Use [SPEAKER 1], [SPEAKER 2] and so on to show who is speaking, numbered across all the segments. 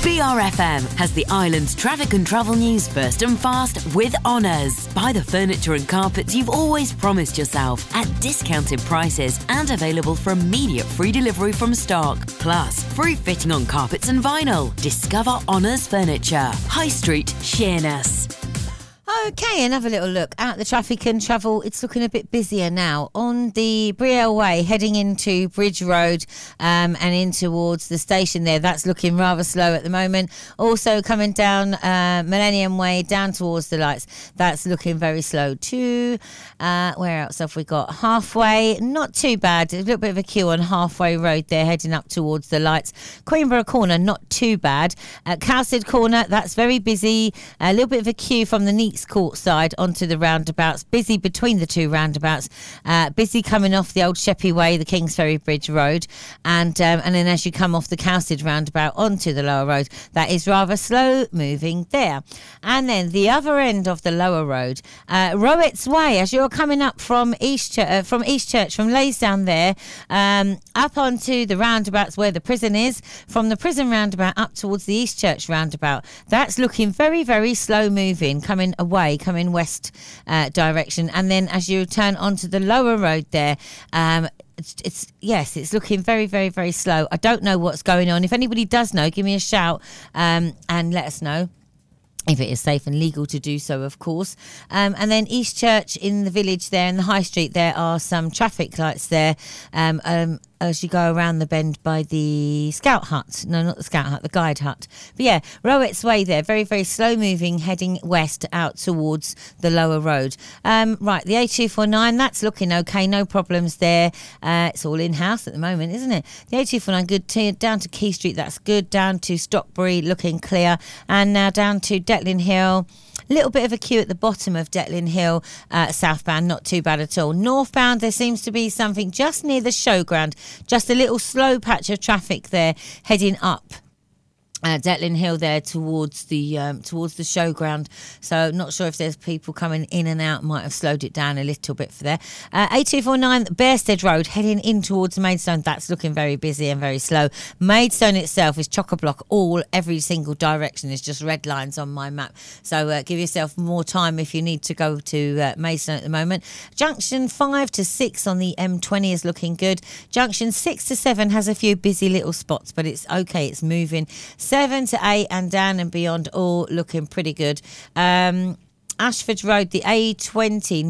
[SPEAKER 1] BRFM has the island's traffic and travel news first and fast with Honours. Buy the furniture and carpets you've always promised yourself at discounted prices and available for immediate free delivery from stock. Plus, free fitting on carpets and vinyl. Discover Honours Furniture. High Street, Sheerness.
[SPEAKER 2] Okay, another little look at the traffic and travel. It's looking a bit busier now on the Brielle Way, heading into Bridge Road and in towards the station there. That's looking rather slow at the moment. Also coming down Millennium Way, down towards the lights. That's looking very slow too. Where else have we got? Halfway, not too bad. A little bit of a queue on Halfway Road there, heading up towards the lights. Queenborough Corner, not too bad. Cowsted Corner, that's very busy. A little bit of a queue from the Neats Court side onto the roundabouts. Busy between the two roundabouts. Busy coming off the Old Sheppey Way, the Kingsferry Bridge Road, and then as you come off the Cowsted roundabout onto the lower road, that is rather slow moving there. And then the other end of the lower road, Rowetts Way, as you're coming up from East Church, from Laysdown there, up onto the roundabouts where the prison is, from the prison roundabout up towards the East Church roundabout. That's looking very, very slow moving, coming coming west direction. And then as you turn onto the lower road there, it's looking very, very, very slow. I don't know what's going on. If anybody does know, give me a shout and let us know. If it is safe and legal to do so, of course. And then East Church in the village there, in the high street, there are some traffic lights there as you go around the bend by the Scout Hut. No, not the Scout Hut, the Guide Hut. But yeah, Rowetts Way there, very, very slow moving, heading west out towards the lower road. Right, the A249, that's looking okay, no problems there. It's all in-house at the moment, isn't it? The A249, good. Down to Key Street, that's good. Down to Stockbury, looking clear. And now down to Detlin Hill. Little bit of a queue at the bottom of Detlin Hill, southbound, not too bad at all. Northbound, there seems to be something just near the showground, just a little slow patch of traffic there heading up Detlin Hill there towards the showground. So not sure if there's people coming in and out, might have slowed it down a little bit for there. A249 Bearsted Road heading in towards Maidstone. That's looking very busy and very slow. Maidstone itself is chock-a-block, every single direction is just red lines on my map. So give yourself more time if you need to go to Maidstone at the moment. Junction 5 to 6 on the M20 is looking good. Junction 6 to 7 has a few busy little spots, but it's okay, it's moving. 7 to 8 and down and beyond, all looking pretty good. Ashford Road, the A20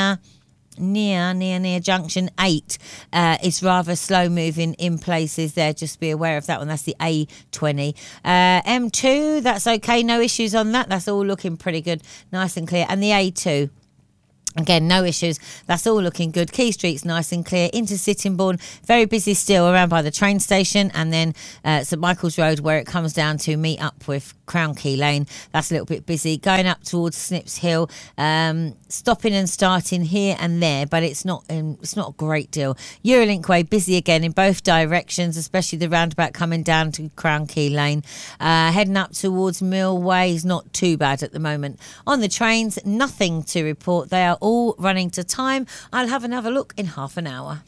[SPEAKER 2] near junction 8 is rather slow moving in places there. Just be aware of that one. That's the A20. M2, that's okay, no issues on that. That's all looking pretty good, nice and clear. And the A2, again, no issues. That's all looking good. Key Street's nice and clear. Into Sittingbourne, very busy still around by the train station. And then St Michael's Road, where it comes down to meet up with Crown Key Lane. That's a little bit busy. Going up towards Snips Hill, stopping and starting here and there, but it's not a great deal. Eurolink Way, busy again in both directions, especially the roundabout coming down to Crown Key Lane. Heading up towards Mill Way is not too bad at the moment. On the trains, nothing to report. They are all running to time. I'll have another look in half an hour.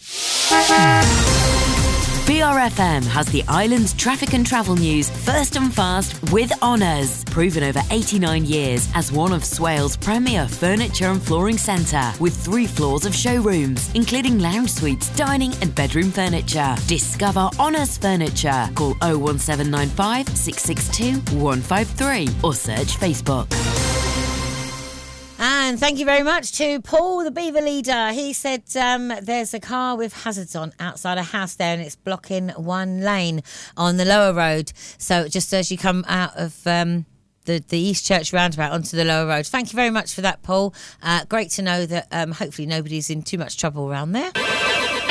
[SPEAKER 1] BRFM has the island's traffic and travel news first and fast with Honours. Proven over 89 years as one of Swales' premier furniture and flooring centre, with 3 floors of showrooms, including lounge suites, dining and bedroom furniture. Discover Honours Furniture. Call 01795 662 153 or search Facebook.
[SPEAKER 2] And thank you very much to Paul, the Beaver leader. He said there's a car with hazards on outside a house there and it's blocking one lane on the lower road. So just as you come out of the East Church roundabout onto the lower road. Thank you very much for that, Paul. Great to know that hopefully nobody's in too much trouble around there.